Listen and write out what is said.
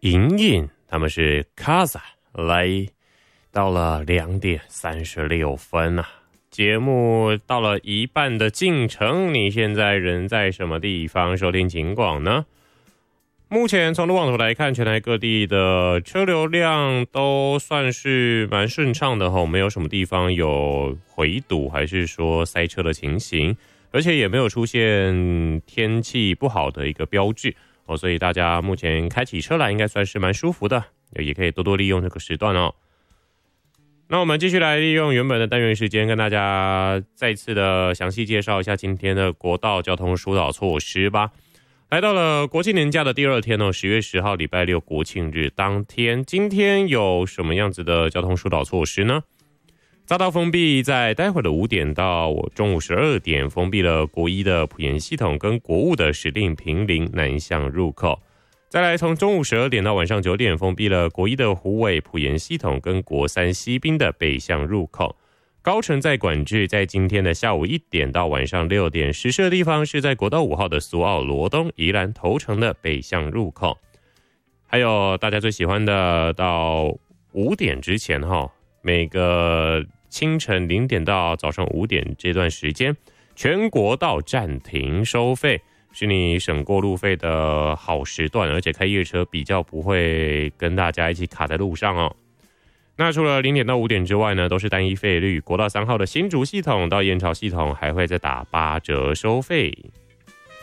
莹莹，他们是 Kaza 来到了2点36分啊。节目到了一半的进程，你现在人在什么地方收听警广呢？目前从路网图来看，全台各地的车流量都算是蛮顺畅的齁，没有什么地方有回堵还是说塞车的情形，而且也没有出现天气不好的一个标志哦，所以大家目前开起车来应该算是蛮舒服的，也可以多多利用这个时段哦。那我们继续来利用原本的单元时间，跟大家再次的详细介绍一下今天的国道交通疏导措施吧。来到了国庆年假的第2天10月10号礼拜六国庆日当天，今天有什么样子的交通疏导措施呢？匝道封闭，在待会的5点到中午12点封闭了国一的埔盐系统跟国五的石碇坪林南向入口。再来从中午12点到晚上9点封闭了国一的虎尾埔盐系统跟国3西滨的北向入口。高乘载管制在今天的下午1点到晚上6点实施的地方是在国道5号的苏澳罗东宜兰头城的北向入口。还有大家最喜欢的到5点之前每个清晨0点到早上5点这段时间全国道暂停收费，是你省过路费的好时段，而且开夜车比较不会跟大家一起卡在路上哦。那除了0点到5点之外呢，都是单一费率。国道3号的新竹系统到燕巢系统还会再打8折收费。